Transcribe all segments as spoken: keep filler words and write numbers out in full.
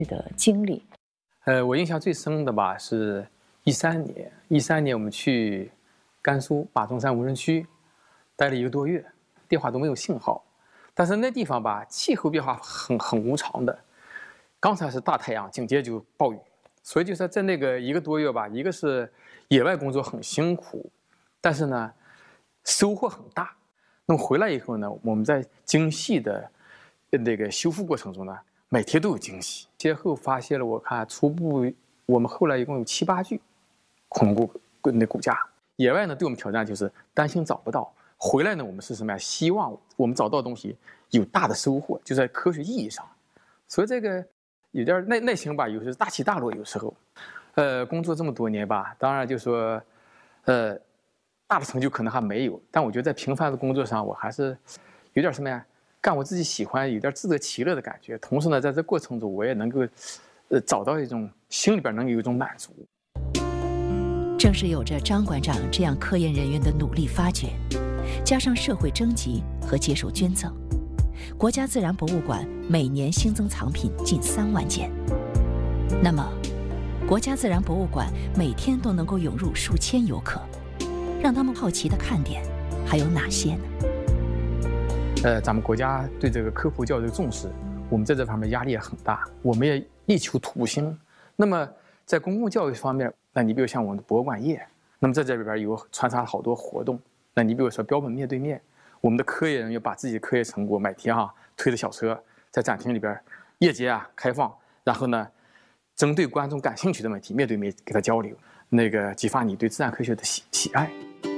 的经历。 呃，我印象最深的吧，是一三年，一三年我们去甘肃巴中山无人区待了一个多月，电话都没有信号。但是那地方吧，气候变化很很无常的，刚才是大太阳，紧接着就暴雨，所以就是在那个一个多月吧，一个是野外工作很辛苦，但是呢，收获很大。那么回来以后呢，我们在精细的那个修复过程中呢，每天都有惊喜。之后发现了，我看初步我们后来一共有七八具恐龙骨那骨架。野外呢，对我们挑战就是担心找不到。回来呢，我们是什么呀？希望我们找到的东西有大的收获，就在科学意义上。所以这个有点耐耐心吧，有时候大起大落，有时候，呃，工作这么多年吧，当然就说，呃，大的成就可能还没有，但我觉得在平凡的工作上，我还是有点什么呀，干我自己喜欢，有点自得其乐的感觉。同时呢，在这过程中，我也能够，呃，找到一种心里边能有一种满足。 正是有着张馆长这样科研人员的努力发掘，加上社会征集和接受捐赠，国家自然博物馆每年新增藏品近三万件。那么，国家自然博物馆每天都能够涌入数千游客，让他们好奇的看点还有哪些呢？ 呃，咱们国家对这个科普教育的重视，我们在这方面压力也很大，我们也力求图新。那么在公共教育方面，那你比如像我们的博物馆业，那么在这里边有穿插了好多活动。那你比如说标本面对面，我们的科研人员把自己的科研成果每天哈推着小车在展厅里边夜间啊开放，然后呢，针对观众感兴趣的问题面对面给他交流，那个激发你对自然科学的喜喜爱。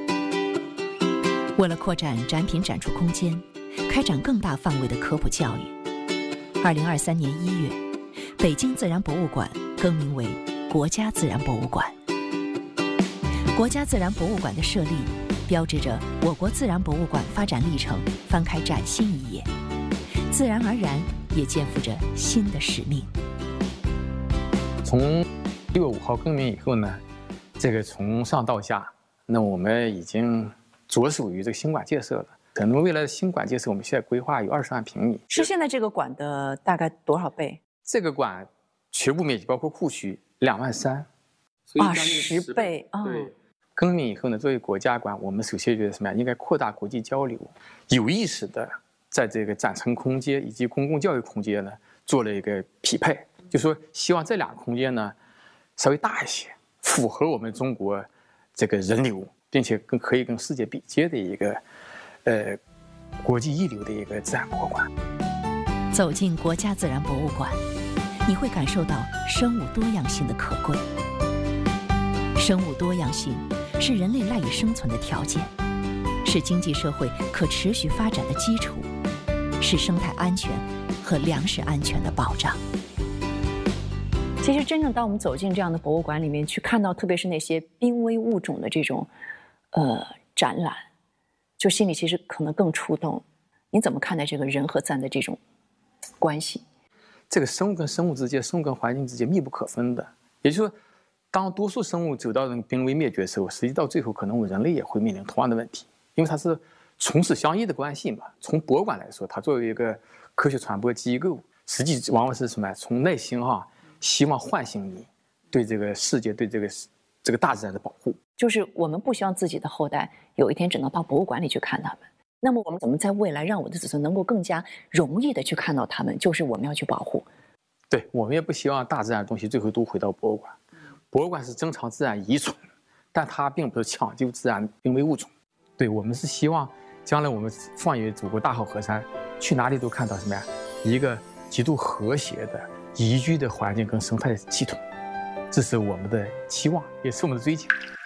为了扩展展品展出空间，开展更大范围的科普教育，二零二三年一月，北京自然博物馆更名为国家自然博物馆。国家自然博物馆的设立，标志着我国自然博物馆发展历程翻开崭新一页，自然而然也肩负着新的使命。 从六月五号更名以后呢，这个从上到下，那我们已经着手于这个新馆建设了。可能未来的新馆建设，我们现在规划有二十万平米， 是现在这个馆的大概多少倍？ 这个馆全部面积包括库区两万三， 啊，十倍啊！ 对。更名以后呢，作为国家馆，我们首先觉得什么呀？应该扩大国际交流，有意识的在这个展陈空间以及公共教育空间呢做了一个匹配，就说希望这两个空间呢稍微大一些，符合我们中国这个人流，并且更可以跟世界比肩的一个呃国际一流的一个自然博物馆。 走进国家自然博物馆，你会感受到生物多样性的可贵。生物多样性是人类赖以生存的条件，是经济社会可持续发展的基础，是生态安全和粮食安全的保障。 其实真正当我们走进这样的博物馆里面去看到，特别是那些濒危物种的这种呃展览，就心里其实可能更触动。你怎么看待这个人和自然的这种关系？ 这个生物跟生物之间，生物跟环境之间密不可分的。也就是说，当多数生物走到这个濒危灭绝的时候，实际到最后可能我们人类也会面临同样的问题，因为它是从始相依的关系嘛。从博物馆来说，它作为一个科学传播机构，实际往往是什么？从内心哈，希望唤醒你对这个世界、对这个这个大自然的保护。 就是我们不希望自己的后代有一天只能到博物馆里去看他们。那么我们怎么在未来让我的子孙能够更加容易的去看到他们？就是我们要去保护。 对，我们也不希望大自然的东西最后都回到博物馆。博物馆是珍藏自然遗存，但它并不是抢救自然濒危物种。对，我们是希望将来我们放眼祖国大好河山，去哪里都看到什么呀？一个极度和谐的宜居的环境跟生态系统，这是我们的期望，也是我们的追求。